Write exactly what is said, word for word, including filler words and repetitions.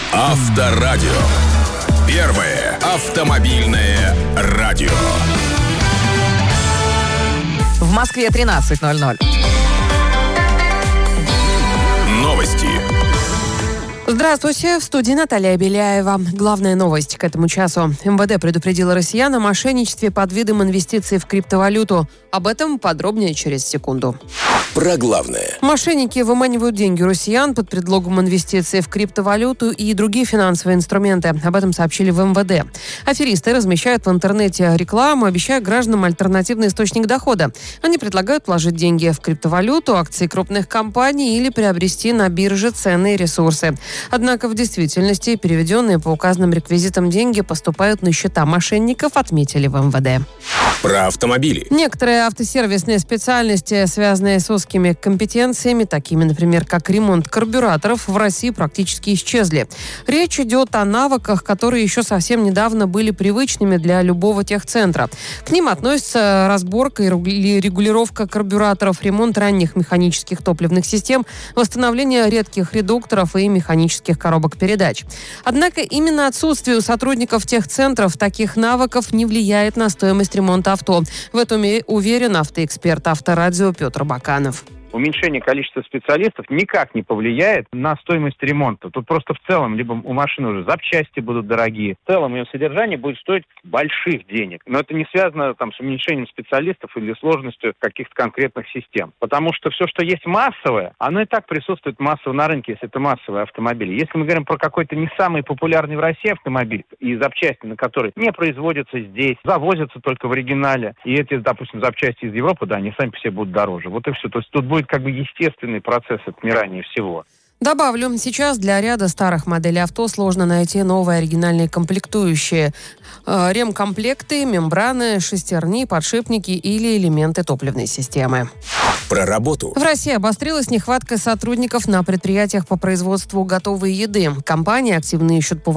Авторадио. Первое автомобильное радио. В Москве тринадцать ноль ноль. Новости. Здравствуйте, в студии Наталья Беляева. Главная новость к этому часу. МВД предупредила россиян о мошенничестве под видом инвестиций в криптовалюту. Об этом подробнее через секунду. Про главное. Мошенники выманивают деньги у россиян под предлогом инвестиций в криптовалюту и другие финансовые инструменты. Об этом сообщили в МВД. Аферисты размещают в интернете рекламу, обещая гражданам альтернативный источник дохода. Они предлагают вложить деньги в криптовалюту, акции крупных компаний или приобрести на бирже ценные ресурсы. Однако в действительности переведенные по указанным реквизитам деньги поступают на счета мошенников, отметили в МВД. Про автомобили. Некоторые автосервисные специальности, связанные с узкими компетенциями, такими, например, как ремонт карбюраторов, в России практически исчезли. Речь идет о навыках, которые еще совсем недавно были привычными для любого техцентра. К ним относятся разборка и регулировка карбюраторов, ремонт ранних механических топливных систем, восстановление редких редукторов и механических коробок передач. Однако именно отсутствие у сотрудников техцентров таких навыков не влияет на стоимость ремонта авто. В этом уверен автоэксперт Авторадио Петр Баканов. Уменьшение количества специалистов никак не повлияет на стоимость ремонта. Тут просто в целом либо у машины уже запчасти будут дорогие. В целом ее содержание будет стоить больших денег. Но это не связано там, с уменьшением специалистов или сложностью каких-то конкретных систем. Потому что все, что есть массовое, оно и так присутствует массово на рынке, если это массовые автомобили. Если мы говорим про какой-то не самый популярный в России автомобиль и запчасти, на которые не производятся здесь, завозятся только в оригинале, и эти, допустим, запчасти из Европы, да, они сами по себе будут дороже. Вот и все. То есть тут будет как бы естественный процесс отмирания всего. Добавлю, сейчас для ряда старых моделей авто сложно найти новые оригинальные комплектующие. Э, ремкомплекты, мембраны, шестерни, подшипники или элементы топливной системы. Про работу. В России обострилась нехватка сотрудников на предприятиях по производству готовой еды. Компании активно ищут